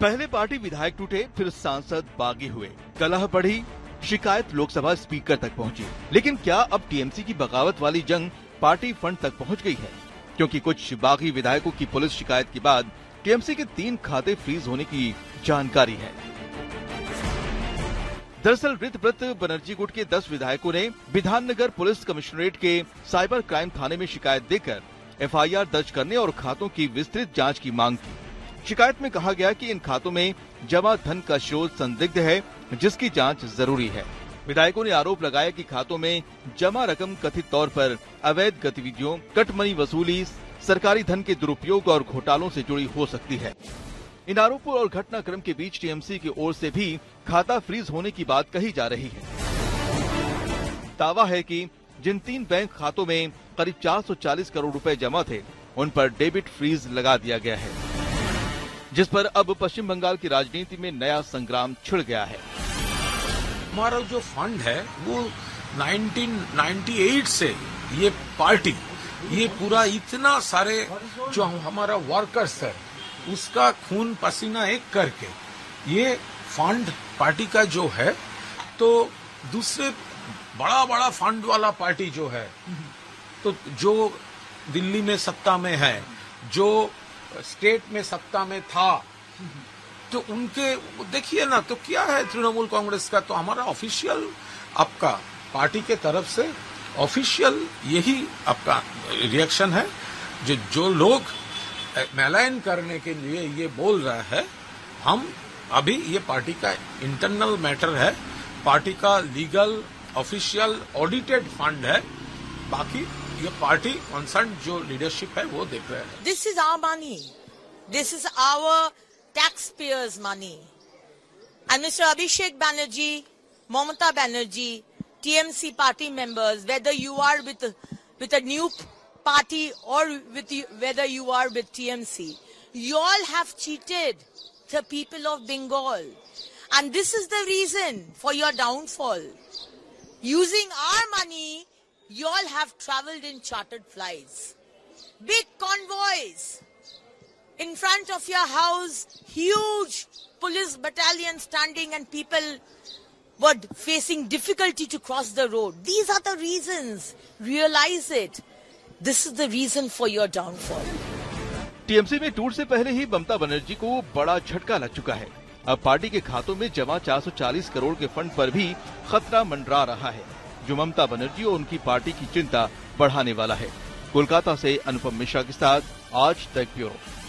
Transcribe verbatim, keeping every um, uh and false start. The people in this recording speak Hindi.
पहले पार्टी विधायक टूटे, फिर सांसद बागी हुए, कलह बढ़ी, शिकायत लोकसभा स्पीकर तक पहुंची। लेकिन क्या अब टीएमसी की बगावत वाली जंग पार्टी फंड तक पहुंच गई है? क्योंकि कुछ बागी विधायकों की पुलिस शिकायत के बाद टीएमसी के तीन खाते फ्रीज होने की जानकारी है। दरअसल ऋतव्रत बनर्जी गुट के दस विधायकों ने विधाननगर पुलिस कमिश्नरेट के साइबर क्राइम थाने में शिकायत देकर एफआईआर दर्ज करने और खातों की विस्तृत जांच की मांग की। शिकायत में कहा गया कि इन खातों में जमा धन का स्रोत संदिग्ध है, जिसकी जांच जरूरी है। विधायकों ने आरोप लगाया कि खातों में जमा रकम कथित तौर पर अवैध गतिविधियों, कटमनी वसूली, सरकारी धन के दुरुपयोग और घोटालों से जुड़ी हो सकती है। इन आरोपों और घटनाक्रम के बीच टीएमसी की ओर से भी खाता फ्रीज होने की बात कही जा रही है। दावा है कि जिन तीन बैंक खातों में करीब चार सौ चालीस करोड़ रुपए जमा थे, उन पर डेबिट फ्रीज लगा दिया गया है, जिस पर अब पश्चिम बंगाल की राजनीति में नया संग्राम छिड़ गया है। हमारा जो फंड है वो उन्नीस सौ अट्ठानवे से ये पार्टी, ये पूरा इतना सारे जो हमारा वर्कर्स है उसका खून पसीना एक करके ये फंड पार्टी का जो है, तो दूसरे बड़ा बड़ा फंड वाला पार्टी जो है, तो जो दिल्ली में सत्ता में है, जो स्टेट में सत्ता में था, तो उनके देखिए ना, तो क्या है तृणमूल कांग्रेस का, तो हमारा ऑफिशियल आपका पार्टी के तरफ से ऑफिशियल यही आपका रिएक्शन है। जो जो लोग मैलाइन करने के लिए ये बोल रहा है, हम अभी ये पार्टी का इंटरनल मैटर है, पार्टी का लीगल ऑफिशियल ऑडिटेड फंड है, बाकी ये पार्टी कंसर्न जो लीडरशिप है वो देख रहे हैं। This is our money, this is our taxpayers' money. And Mister Abhishek Banerjee, Mamata Banerjee, T M C party members, whether you are with with a new party or with whether you are with T M C, you all have cheated the people of Bengal. And this is the reason for your downfall. Using our money, you all have traveled in chartered flights. Big convoys. In front of your house, huge police battalion standing and people were facing difficulty to cross the road. These are the reasons. Realize it. This is the reason for your downfall. TMC में टूट से पहले ही ममता बनर्जी को बड़ा झटका लग चुका है। अब पार्टी के खातों में जमा चार सौ चालीस करोड़ के फंड पर भी खतरा मंडरा रहा है, जो ममता बनर्जी और उनकी पार्टी की चिंता बढ़ाने वाला है। कोलकाता से अनुपम मिश्रा के साथ आज तक ब्यूरो।